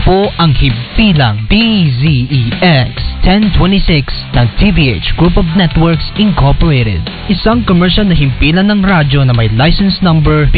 po ang himpilang DZEX 1026 ng TVH Group of Networks Incorporated. Isang commercial na himpilan ng radyo na may license number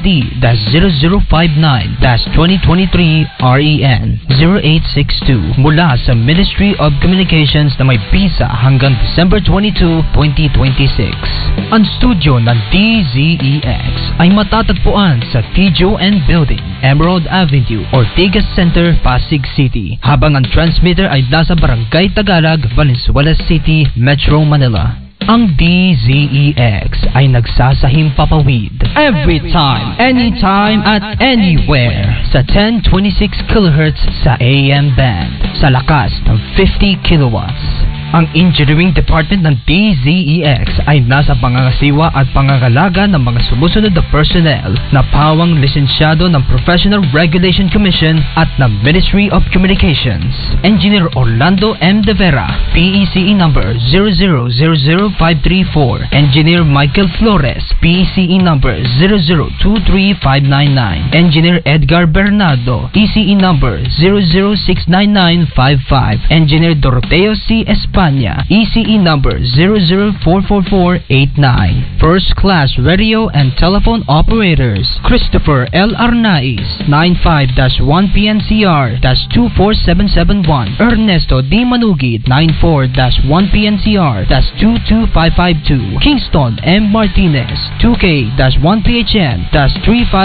PSD-0059-2023 REN 0862 mula sa Ministry of Communications na may visa hanggang December 22, 2026. Ang studio ng DZEX ay matatagpuan sa TJON Building, Emerald Avenue, Ortigas Center, Pasig City, habang ang transmitter ay nasa Barangay Tagalog, Valenzuela City, Metro Manila. Ang DZEX ay nagsasahim papawid every time, anytime, at anywhere sa 1026 kHz sa AM band sa lakas ng 50 kilowatts. Ang engineering department ng DZEX ay nasa pangangasiwa at pangangalaga ng mga sumusunod na personnel na pawang lisensyado ng Professional Regulation Commission at ng Ministry of Communications. Engineer Orlando M. De Vera, PECE number 0000534. Engineer Michael Flores, PECE number 0023599. Engineer Edgar Bernardo, ECE number 0069955. Engineer Doroteo C. Espanya, ECE number 0044489. First class radio and telephone operators: Christopher L. Arnaiz, 95-1PNCR-24771. Ernesto D. Manugid, 94-1PNCR-22552. Kingston M. Martinez, 2K-1PHN-35